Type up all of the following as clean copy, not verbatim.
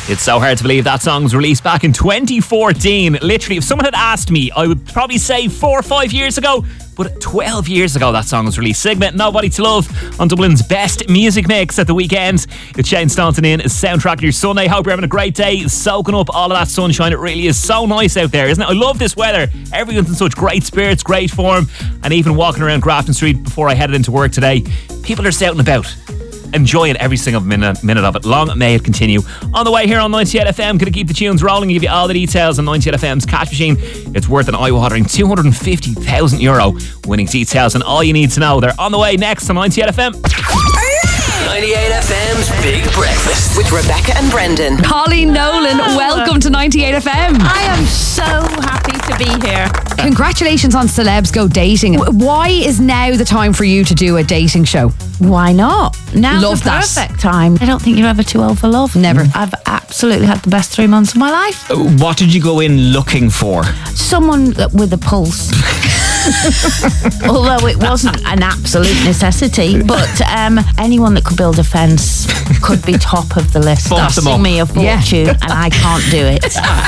It's so hard to believe that song was released back in 2014. Literally, if someone had asked me, I would probably say 4 or 5 years ago. But 12 years ago that song was released. Sigma, Nobody to Love on Dublin's best music mix at the weekend. It's Shane Staunton in as soundtrack of your Sunday. Hope you're having a great day, soaking up all of that sunshine. It really is so nice out there, isn't it? I love this weather. Everyone's in such great spirits, great form. And even walking around Grafton Street before I headed into work today, people are just out and about, enjoying every single minute of it. Long may it continue. On the way here on 98 FM, gonna keep the tunes rolling, give you all the details on 98 FM's cash machine. It's worth an eye-watering €250,000 winning details, and all you need to know. They're on the way next on 98 FM. 98 FM's Big Breakfast with Rebecca and Brendan. Holly Nolan, welcome to 98 FM. I am so happy to be here. Congratulations on Celebs Go Dating. Why is now the time for you to do a dating show? Why not? Now's Love the that. perfect time. I don't think you're ever too old for love. Never. I've absolutely had the best 3 months of my life. What did you go in looking for? Someone with a pulse. Although it wasn't an absolute necessity, but anyone that could build a fence could be top of the list. Costing me a fortune, and I can't do it.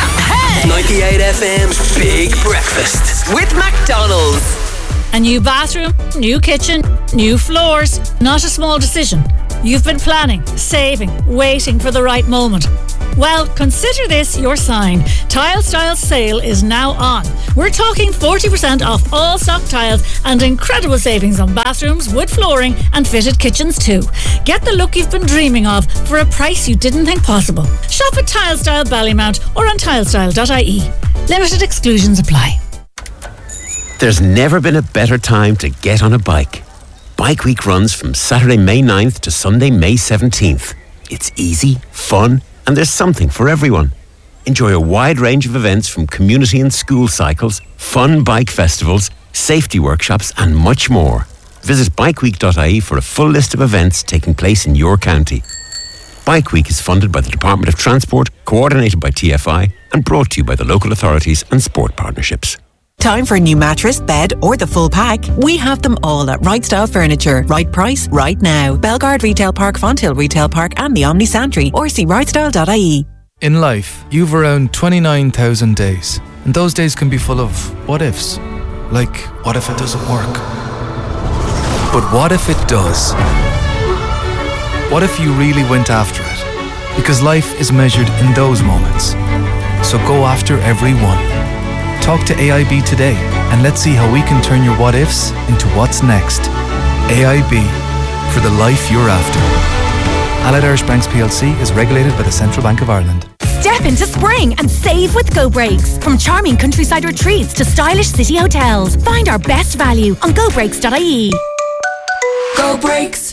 98 FM's Big Breakfast with McDonald's. A new bathroom, new kitchen, new floors. Not a small decision. You've been planning, saving, waiting for the right moment. Well, consider this your sign. Tile Styles sale is now on. We're talking 40% off all stock tiles and incredible savings on bathrooms, wood flooring and fitted kitchens too. Get the look you've been dreaming of for a price you didn't think possible. Shop at Tile Style Ballymount or on tilestyle.ie. Limited exclusions apply. There's never been a better time to get on a bike. Bike Week runs from Saturday, May 9th to Sunday, May 17th. It's easy, fun, and there's something for everyone. Enjoy a wide range of events from community and school cycles, fun bike festivals, safety workshops, and much more. Visit bikeweek.ie for a full list of events taking place in your county. Bike Week is funded by the Department of Transport, coordinated by TFI, and brought to you by the local authorities and sport partnerships. Time for a new mattress, bed or the full pack? We have them all at Right Style Furniture. Right price, right now. Belgard Retail Park, Fonthill Retail Park and the Omni Santry, or see rightstyle.ie. In life, you've around 29,000 days. And those days can be full of what-ifs. Like, what if it doesn't work? But what if it does? What if you really went after it? Because life is measured in those moments. So go after every one. Talk to AIB today and let's see how we can turn your what-ifs into what's next. AIB, for the life you're after. Allied Irish Banks PLC is regulated by the Central Bank of Ireland. Step into spring and save with Go Breaks. From charming countryside retreats to stylish city hotels, find our best value on gobreaks.ie. Go Breaks.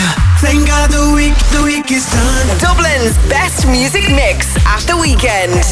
Thank God the week is done. Dublin's best music mix at the weekend.